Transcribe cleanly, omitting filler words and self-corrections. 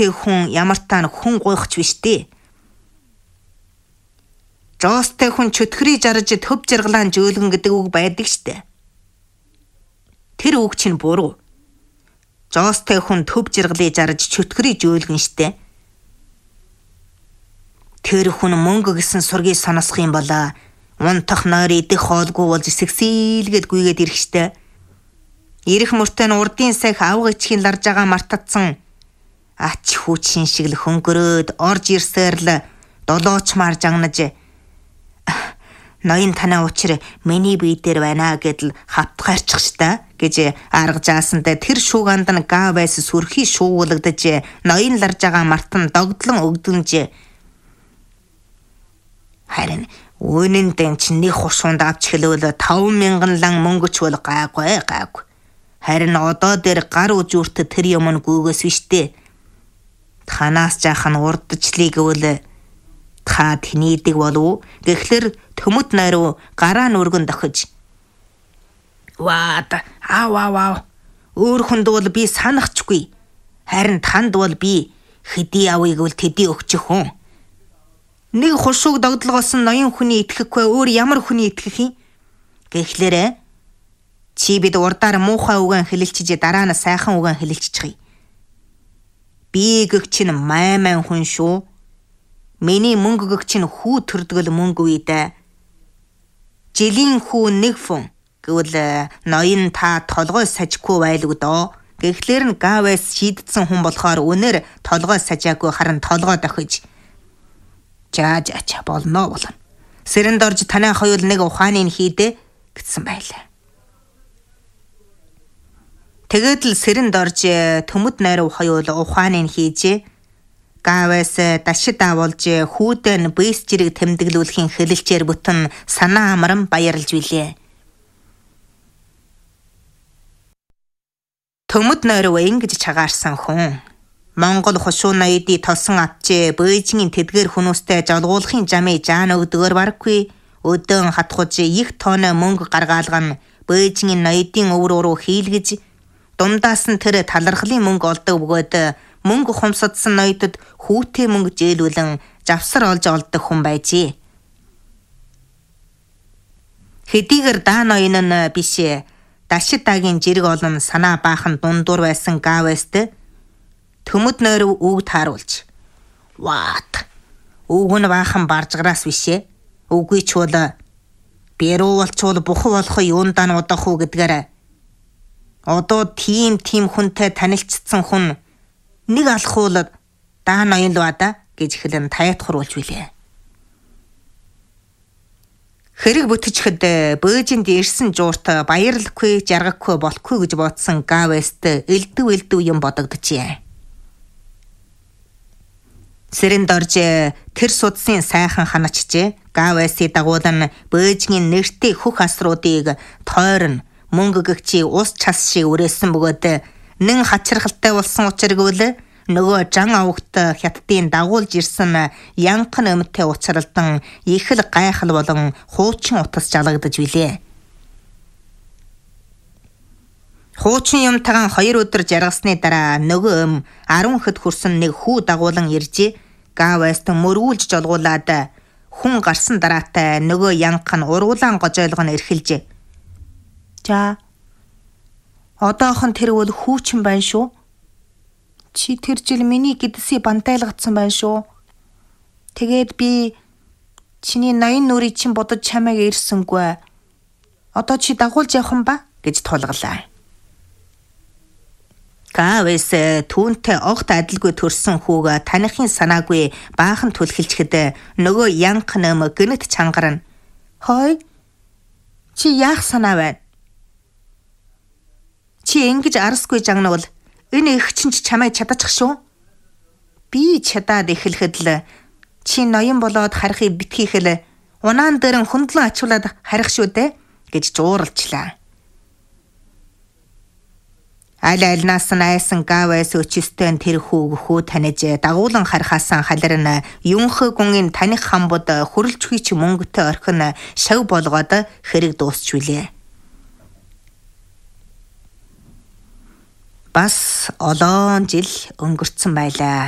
Жостэй хүн ямар таан хүн гойхч биш дээ. Жостэй хүн чөтгөрий жарж төв жаргалаан жөөлгөн гэдэг үг байдаг штэ. Тэр үг чинь буруу. Жостэй хүн төв жаргалыг жарж чөтгөрий жөөлгөн штэ. Тэр хүн мөнгө гэсэн сургийг сонсох юм бол унтах нойр идэх хоолгүй болж сэгсэлгээд гүйгээд ирэх штэ. Ирэх мөртөө нь урдын сах авга ичхийн ларж байгаа мартацсан ач хүүчин шиг л хөнгөрөөд орж ирсээр л долоочмаар жагнаж ноён танаа учир миний бие дээр байна гэдэл хавтгаарчих штэ гэж арга жаасандаа тэр шууганд нь гавэс сүрхий шуугуулгадаж ноён ларж байгаа мартан догдлон өгдөнж харин үнэн дэнч нэг хушуунд авч хэлвэл 5,000 лан мөнгөч бол гайгүй. Харин одоо дээр гар үзүүрт тэр юм нь гүйгээс биштэй. Танаас жаахан урдчлыг гэвэл та тнийдэг болов. Гэхдээ төмөд нойруу гараа нүргэн дохиж. Ваад аа. Өөр хүнд бол би санахчгүй. Харин танд бол би хэдий авъя гэвэл тэдий өгчих хүн. Нэг хушууг догдлогосон ноён хүний итгэхгүй өөр ямар хүний итгэх юм? Гэхдээ чи бид урдаар муухай үгэн хэлэлчиж дараа нь сайхан үгэн хэлэлчихье. Би гэгч нь майман хүн шүү. Миний мөнгө гэгч нь хүү төрдгөл мөнгө үйдэ. Жилийн хүү нэг фун гэвэл ноён та толгой сажихгүй байлгүй доо. Гэхдээ нь гавэс шийдсэн хүн болохоор үнээр толгой сажаагүй харин толгой дохиж. Жаа болно. Сэрэнд орж танай хоёул нэг ухааныг хийдэ гэсэн байлаа. Тэгээд л сэрэнд орж төмөд найруу хоёул ухааныг хийж гавэс дашид авуулж хүүдэн бэс жирэг тэмдэглүүлэхийн хэлэлчээр бүтэн санаа амран баярлж билээ. Төмөд найруу ингэж чагаарсан хүн. Монгол хушуу ноёдын тосон авчээ Бээжингийн тэдгээр хүмүүстэй жолгуулахын жамыг жаана өгдөөр барахгүй өдөн хатгууж их тооны мөнгө гаргаалган Бээжингийн ноёдын өвөр рүү хийлгэж дундаас нь тэр талархлын мөнгө олдог бөгөөд мөнгө хумсадсан ноёдод хүүтэй мөнгө жээлүүлэн завсар олж олдог хүн байжээ. Хэдийгээр даа ноён нь биш дашид дагийн жирэг олон санаа баахан дундуур байсан гавэст төмөд нойруу үг тааруулж. What? Үг нь баахан баржгараас бишээ. Үгүй ч бол бэрүү болчвол буху болох юундаа нь удах уу гэдгээр. Одоо тийм хүнтэй танилцсан хүн нэг алхуул даа ноён л бада гэж хэлэн таятхруулж билээ. Хэрэг бүтчихэд Бээжинд ирсэн жуурт баярлахгүй жаргахгүй болохгүй гэж бодсон гавэст элдв юм бодогдчихэ. Сэрэнд орж тэр судсын сайхан ханачжээ. Гавэсийн дагуулан Бээжингийн нэртэй хөх асруудыг тойрон мөнгө гэгчи ус час шиг үрээсэн бөгөөд нэн хачирхалтай болсон учраас гэвэл нөгөө жан авагт хятадын дагуулж ирсэн янхан өмтэй уцралдан их л гайхал болон хуучин утас жалгадаж билээ. Хуучин юмтайгаан 2 өдөр жаргасны дараа нөгөө өм 10 хэд хүрсэн нэг хүү дагуулan ирж гавэст мөргүүлж жолгуулад хүн гарсан дараатай нөгөө янх нь ургуулан гожойлгон эрхэлж. За. Одоохон тэр бол хүүчин байна шүү. Чи тэр жил миний гэдэсий бантайлгацсан байна шүү. Тэгээд би чиний ноён нүрийг чинь бодож чамайг ирсэнгүй. Одоо чи дагуулж явах юм ба гэж тулгалаа. Гавэс түүнтэй огт адилгүй төрсэн хүүг таныхын санаагүй баахан түлхэлчгэд нөгөө янх нэм гэнэт чангарна. Хой. Чи яах санаа байна? Чи ингэж арсгүй жагнавал энэ их чинь чамайг чадаачих шүү. Би чадаад эхлэхэд л чи ноён болоод харихыг битгийхэл унаан дээр нь хөндлөн ачуулаад харих шүү дээ гэж жууралчлаа. Аль альнаас нь айсан гавэс өчөстэй тэр хүү таниж дагуулan харахаасан халирна юнхэ гүнгийн таних хамбод хөрөлжгүй ч мөнгөтэй орхин шав болгоод хэрэг дуусч билээ. Бас олон жил өнгөрцөн байлаа.